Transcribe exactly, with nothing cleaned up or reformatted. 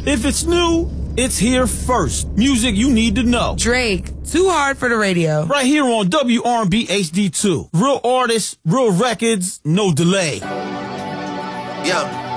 If it's new, it's here first. Music you need to know. Drake, Too Hard for the Radio. Right here on W R and B H D two. Real artists, real records, no delay. Yeah.